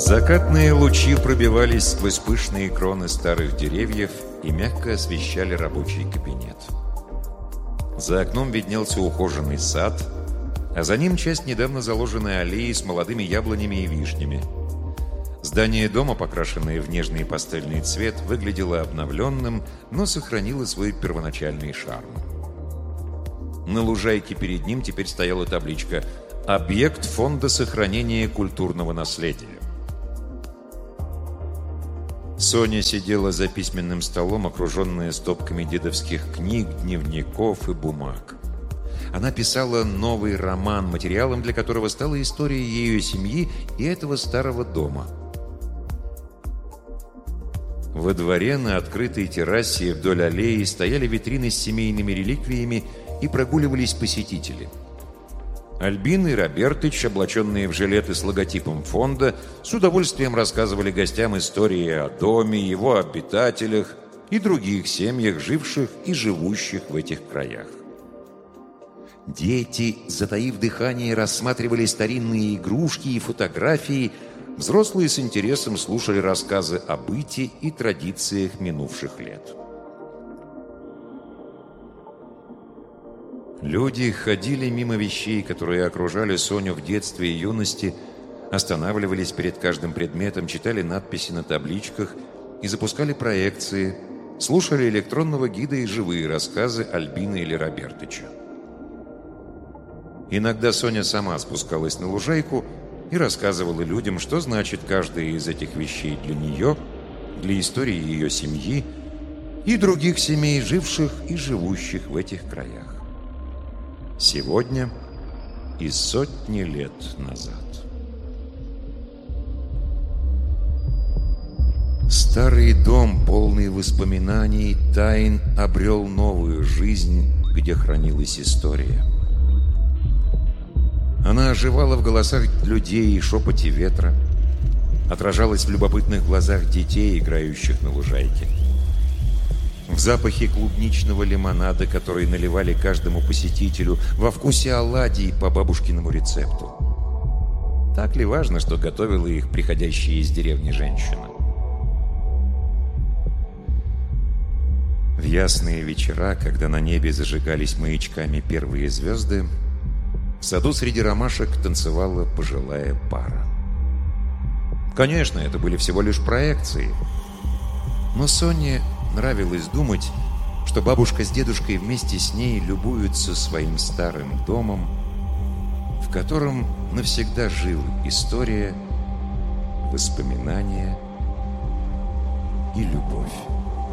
Закатные лучи пробивались сквозь пышные кроны старых деревьев и мягко освещали рабочий кабинет. За окном виднелся ухоженный сад, а за ним часть недавно заложенной аллеи с молодыми яблонями и вишнями. Здание дома, покрашенное в нежный пастельный цвет, выглядело обновленным, но сохранило свой первоначальный шарм. На лужайке перед ним теперь стояла табличка «Объект фонда сохранения культурного наследия». Соня сидела за письменным столом, окруженная стопками дедовских книг, дневников и бумаг. Она писала новый роман, материалом для которого стала история ее семьи и этого старого дома. Во дворе на открытой террасе вдоль аллеи стояли витрины с семейными реликвиями и прогуливались посетители. Альбина и Робертыч, облаченные в жилеты с логотипом фонда, с удовольствием рассказывали гостям истории о доме, его обитателях и других семьях, живших и живущих в этих краях. Дети, затаив дыхание, рассматривали старинные игрушки и фотографии, взрослые с интересом слушали рассказы о быте и традициях минувших лет. Люди ходили мимо вещей, которые окружали Соню в детстве и юности, останавливались перед каждым предметом, читали надписи на табличках и запускали проекции, слушали электронного гида и живые рассказы Альбины или Робертыча. Иногда Соня сама спускалась на лужайку и рассказывала людям, что значит каждая из этих вещей для нее, для истории ее семьи и других семей, живших и живущих в этих краях. Сегодня и сотни лет назад. Старый дом, полный воспоминаний, тайн, обрел новую жизнь, где хранилась история. Она оживала в голосах людей и шепоте ветра, отражалась в любопытных глазах детей, играющих на лужайке, в запахе клубничного лимонада, который наливали каждому посетителю, во вкусе оладий по бабушкиному рецепту. Так ли важно, что готовила их приходящая из деревни женщина? В ясные вечера, когда на небе зажигались маячками первые звезды, в саду среди ромашек танцевала пожилая пара. Конечно, это были всего лишь проекции, но Соне нравилось думать, что бабушка с дедушкой вместе с ней любуются своим старым домом, в котором навсегда жил история, воспоминания и любовь.